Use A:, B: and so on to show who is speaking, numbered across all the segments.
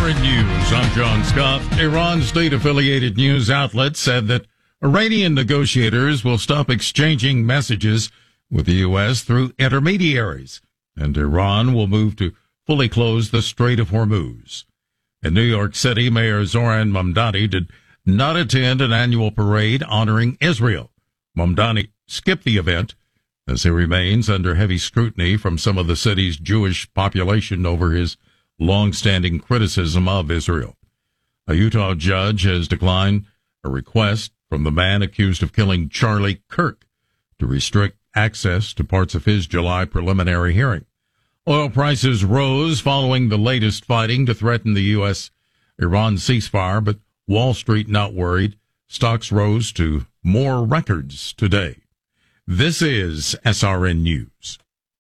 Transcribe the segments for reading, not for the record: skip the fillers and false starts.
A: SRN News, I'm John Scott. Iran state-affiliated news outlet said that Iranian negotiators will stop exchanging messages with the U.S. through intermediaries, and Iran will move to fully close the Strait of Hormuz. In New York City, Mayor Zoran Mamdani did not attend an annual parade honoring Israel. Mamdani skipped the event as he remains under heavy scrutiny from some of the city's Jewish population over his long-standing criticism of Israel. A Utah judge has declined a request from the man accused of killing Charlie Kirk to restrict access to parts of his July preliminary hearing. Oil prices rose following the latest fighting to threaten the U.S.-Iran ceasefire, but Wall Street not worried. Stocks rose to more records today. This is SRN News.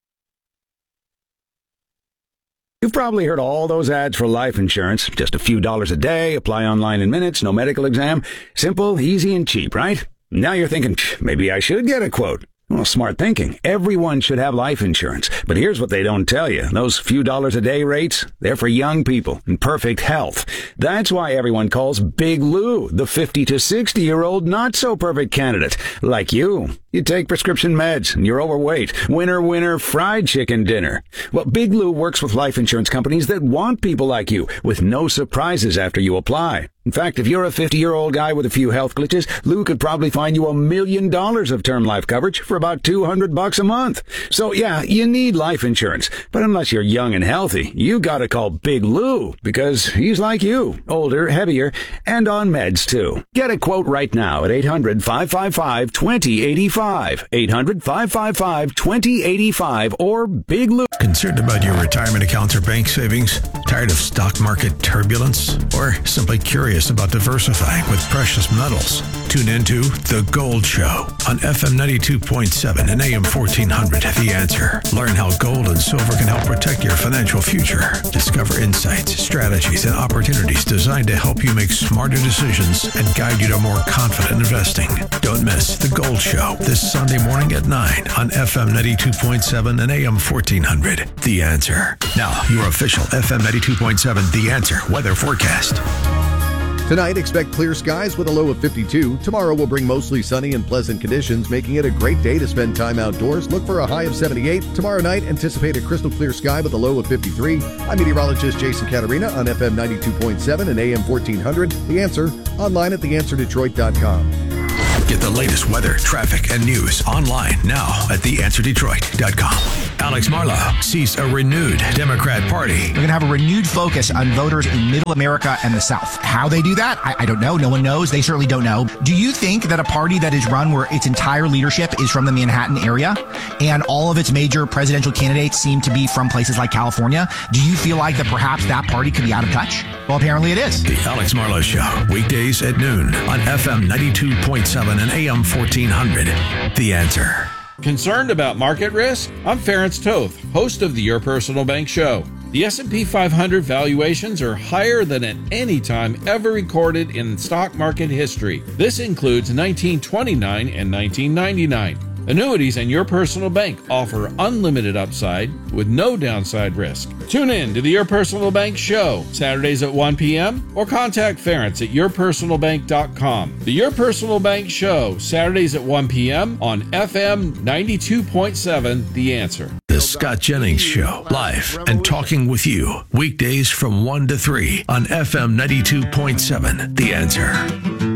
B: You've probably heard all those ads for life insurance. Just a few dollars a day, apply online in minutes, no medical exam. Simple, easy, and cheap, right? Now you're thinking, maybe I should get a quote. Well, smart thinking. Everyone should have life insurance. But here's what they don't tell you. Those few dollars a day rates, they're for young people in perfect health. That's why everyone calls Big Lou the 50 to 60-year-old not-so-perfect candidate. Like you. You take prescription meds and you're overweight. Winner, fried chicken dinner. Well, Big Lou works with life insurance companies that want people like you with no surprises after you apply. In fact, if you're a 50-year-old guy with a few health glitches, Lou could probably find you $1 million of term life coverage for about $200 a month. So yeah, you need life insurance. But unless you're young and healthy, you gotta call Big Lou because he's like you, older, heavier, and on meds too. Get a quote right now at 800-555-2085. 800-555-2085 or Big Lou.
C: Concerned about your retirement accounts or bank savings? Tired of stock market turbulence? Or simply curious about diversifying with precious metals? Tune into The Gold Show on FM 92.7 and AM 1400. The Answer. Learn how gold and silver can help protect your financial future. Discover insights, strategies, and opportunities designed to help you make smarter decisions and guide you to more confident investing. Don't miss The Gold Show this Sunday morning at 9 on FM 92.7 and AM 1400. The Answer. Now, your official FM 92.7 The Answer weather forecast.
D: Tonight, expect clear skies with a low of 52. Tomorrow will bring mostly sunny and pleasant conditions, making it a great day to spend time outdoors. Look for a high of 78. Tomorrow night, anticipate a crystal clear sky with a low of 53. I'm meteorologist Jason Caterina on FM 92.7 and AM 1400. The Answer, online at theanswerdetroit.com.
C: Get the latest weather, traffic, and news online now at theanswerdetroit.com. Alex Marlow sees a renewed Democrat Party.
E: We're going to have a renewed focus on voters in Middle America and the South. How they do that, I don't know. No one knows. They certainly don't know. Do you think that a party that is run where its entire leadership is from the Manhattan area and all of its major presidential candidates seem to be from places like California, do you feel like that perhaps that party could be out of touch? Well, apparently it is.
C: The Alex Marlow Show, weekdays at noon on FM 92.7 and AM 1400. The Answer.
F: Concerned about market risk? I'm Ference Toth, host of the Your Personal Bank Show. The S&P 500 valuations are higher than at any time ever recorded in stock market history. This includes 1929 and 1999. Annuities and Your Personal Bank offer unlimited upside with no downside risk. Tune in to the Your Personal Bank Show, Saturdays at 1 p.m. or contact Ference at yourpersonalbank.com. The Your Personal Bank Show, Saturdays at 1 p.m. on FM 92.7 The Answer.
C: The Scott Jennings Show, live and talking with you, weekdays from 1 to 3 on FM 92.7 The Answer.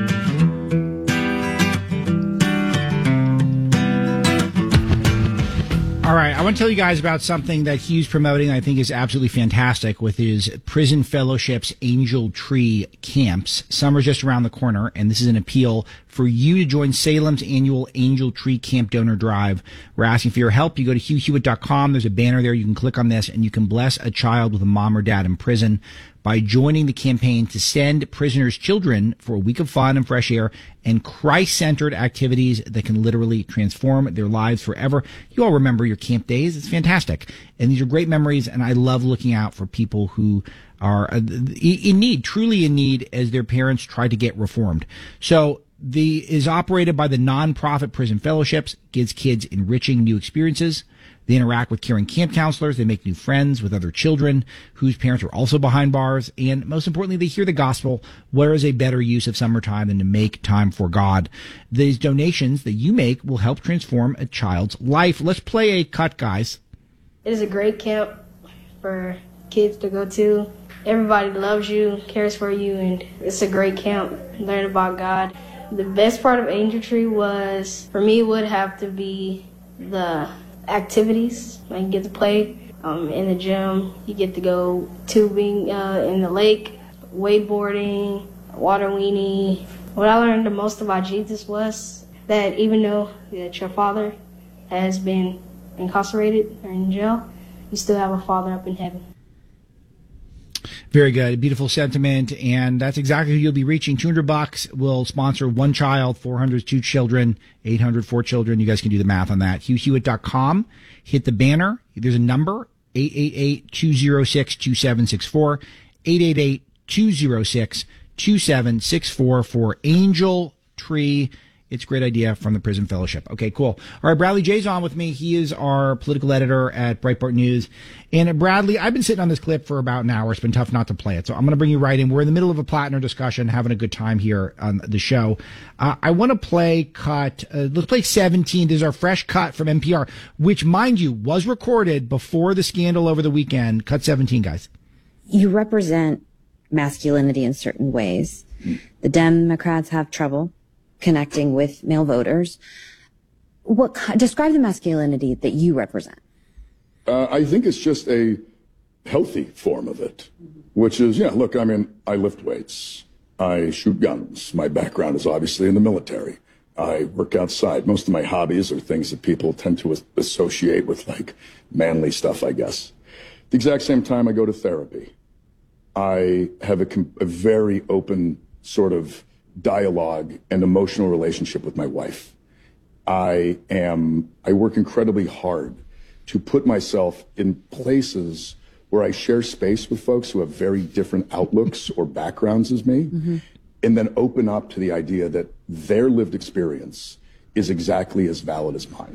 E: All right, I want to tell you guys about something that he's promoting I think is absolutely fantastic with his Prison Fellowships Angel Tree Camps. Summer's just around the corner, and this is an appeal for you to join Salem's annual Angel Tree Camp Donor Drive. We're asking for your help. You go to HughHewitt.com. There's a banner there. You can click on this, and you can bless a child with a mom or dad in prison by joining the campaign to send prisoners' children for a week of fun and fresh air and Christ-centered activities that can literally transform their lives forever. You all remember your camp days. It's fantastic. And these are great memories, and I love looking out for people who are in need, truly in need, as their parents try to get reformed. So is operated by the nonprofit Prison Fellowships, gives kids enriching new experiences. They interact with caring camp counselors. They make new friends with other children whose parents are also behind bars. And most importantly, they hear the gospel. Where is a better use of summertime than to make time for God? These donations that you make will help transform a child's life. Let's play a cut, guys.
G: It is a great camp for kids to go to. Everybody loves you, cares for you, and it's a great camp. Learn about God. The best part of Angel Tree was, for me, would have to be the activities. Like, you get to play in the gym. You get to go tubing in the lake, wakeboarding, water weenie. What I learned the most about Jesus was that even though that your father has been incarcerated or in jail, you still have a father up in heaven.
E: Very good. Beautiful sentiment. And that's exactly who you'll be reaching. $200 will sponsor one child, 400 2 children, 800 4 children. You guys can do the math on that. HughHewitt.com. Hit the banner. There's a number, 888-206-2764, 888-206-2764 for Angel Tree. It's a great idea from the Prison Fellowship. Okay, cool. All right, Bradley Jay's on with me. He is our political editor at Breitbart News. And Bradley, I've been sitting on this clip for about an hour. It's been tough not to play it. So I'm going to bring you right in. We're in the middle of a Plattner discussion, having a good time here on the show. I want to play cut. Let's play 17. This is our fresh cut from NPR, which, mind you, was recorded before the scandal over the weekend. Cut 17, guys.
H: You represent masculinity in certain ways. The Democrats have trouble connecting with male voters. Describe the masculinity that you represent.
I: I think it's just a healthy form of it, which is, look, I mean, I lift weights. I shoot guns. My background is obviously in the military. I work outside. Most of my hobbies are things that people tend to associate with, like, manly stuff, I guess. At the exact same time, I go to therapy. I have a very open sort of dialogue and emotional relationship with my wife. I work incredibly hard to put myself in places where I share space with folks who have very different outlooks or backgrounds as me, and then open up to the idea that their lived experience is exactly as valid as mine.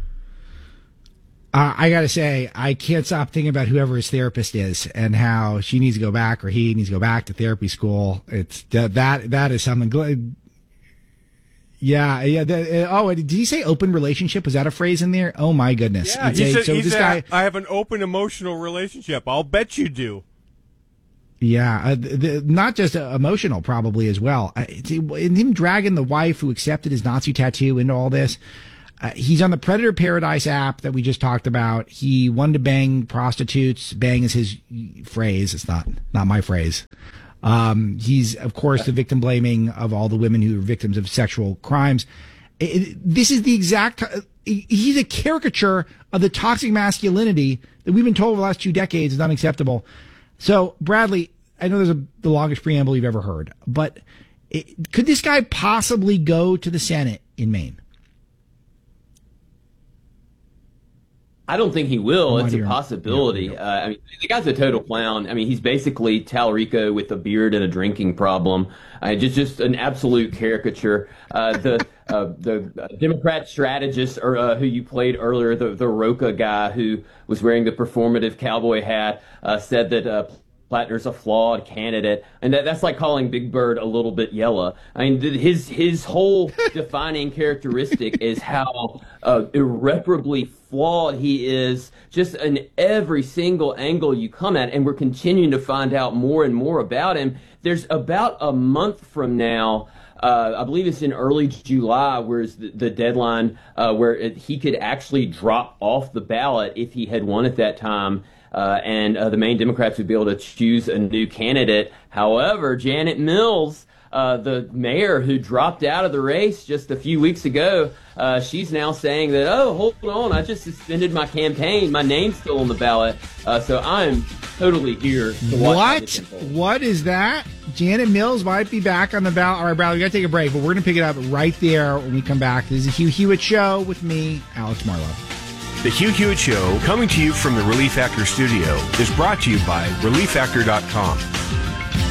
E: I got to say, I can't stop thinking about whoever his therapist is and how she needs to go back or he needs to go back to therapy school. It's that is something. Yeah. Did he say open relationship? Was that a phrase in there? Oh my goodness.
J: Yeah, I have an open emotional relationship. I'll bet you do.
E: Yeah, not just emotional, probably as well. And him dragging the wife who accepted his Nazi tattoo into all this. He's on the Predator Paradise app that we just talked about. He wanted to bang prostitutes. Bang is his phrase. It's not my phrase. He's, of course, the victim blaming of all the women who are victims of sexual crimes. This is the exact, he's a caricature of the toxic masculinity that we've been told over the last 2 decades is unacceptable. So, Bradley, I know there's the longest preamble you've ever heard, but could this guy possibly go to the Senate in Maine?
K: I don't think he will. It's a possibility. I mean, the guy's a total clown. I mean, he's basically Tallarico with a beard and a drinking problem. Just an absolute caricature. The Democrat strategist, or who you played earlier, the Roca guy who was wearing the performative cowboy hat, said that Plattner's a flawed candidate, and that's like calling Big Bird a little bit yellow. I mean, his whole defining characteristic is how irreparably flawed he is, just in every single angle you come at, and we're continuing to find out more and more about him. There's about a month from now, I believe it's in early July, where's the deadline where he could actually drop off the ballot if he had won at that time. And the Maine Democrats would be able to choose a new candidate. However, Janet Mills, the mayor who dropped out of the race just a few weeks ago, she's now saying that, oh, hold on, I just suspended my campaign. My name's still on the ballot. So I'm totally here to watch.
E: What is that? Janet Mills might be back on the ballot. All right, Bradley, we got to take a break, but we're going to pick it up right there when we come back. This is the Hugh Hewitt Show with me, Alex Marlowe.
L: The Hugh Hewitt Show, coming to you from the Relief Factor studio, is brought to you by ReliefFactor.com.